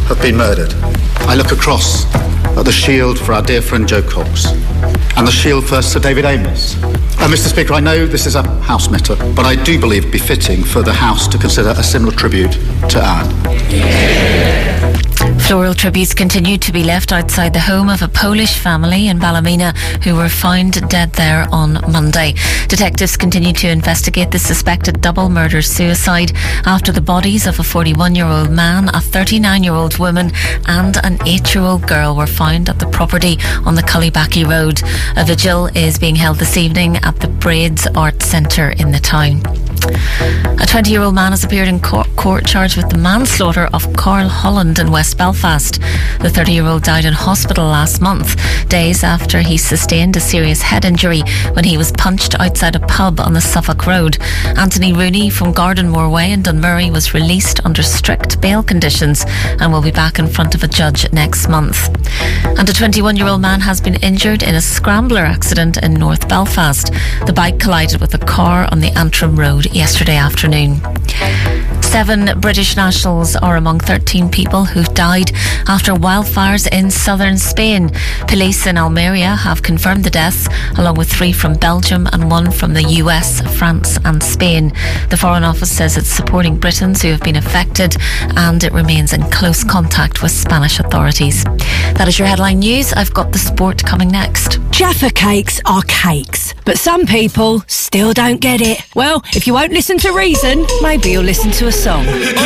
have been murdered. I look across at the shield for our dear friend Jo Cox and the shield for Sir David Amess. Mr. Speaker, I know this is a House matter, but I do believe it befitting for the House to consider a similar tribute to Anne. Floral tributes continue to be left outside the home of a Polish family in Ballymena who were found dead there on Monday. Detectives continue to investigate the suspected double murder-suicide after the bodies of a 41-year-old man, a 39-year-old woman and an 8-year-old girl were found at the property on the Cullibaki Road. A vigil is being held this evening at the Braids Art Centre in the town. A 20-year-old man has appeared in court charged with the manslaughter of Carl Holland in West Belfast. The 30-year-old died in hospital last month, days after he sustained a serious head injury when he was punched outside a pub on the Suffolk Road. Anthony Rooney from Gardenmore Way in Dunmurry was released under strict bail conditions and will be back in front of a judge next month. And a 21-year-old man has been injured in a scrambler accident in North Belfast. The bike collided with a car on the Antrim Road yesterday afternoon. 7 British nationals are among 13 people who've died after wildfires in southern Spain. Police in Almeria have confirmed the deaths, along with 3 from Belgium and 1 from the US, France and Spain. The Foreign Office says it's supporting Britons who have been affected and it remains in close contact with Spanish authorities. That is your headline news. I've got the sport coming next. Jaffa cakes are cakes, but some people still don't get it. Well, if you won't listen to reason, maybe you'll listen to a song.